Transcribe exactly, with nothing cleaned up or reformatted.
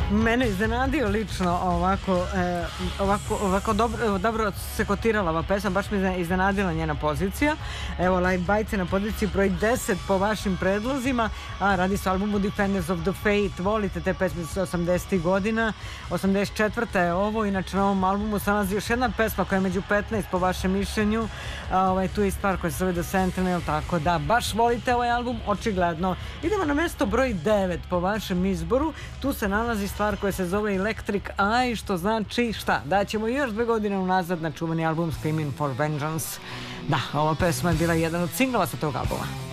Mene iznenadio lično ovako, e, ovako, ovako dobro, dobro se kotirala ova pesma, baš me iznenadila njena pozicija. Evo, Light Bites je na poziciji broj deset po vašim predlozima, a radi se o albumu Defenders of the Faith. Volite te pesme sa osamdesetih godina, osamdeset četvrta je ovo, inače na ovom albumu se nalazi još jedna pesma koja je među petnaest po vašem mišljenju, a, ovaj, tu je stvar koja se zove The Sentinel, tako da baš volite ovaj album, očigledno. Idemo na mesto broj devet po vašem izboru, tu se nalazi stvar koja se zove Electric Eye, što znači šta? Da ćemo još dve godine unazad na čuveni album Screaming for Vengeance. Da, ova pesma je bila jedan od singlova sa tog albuma.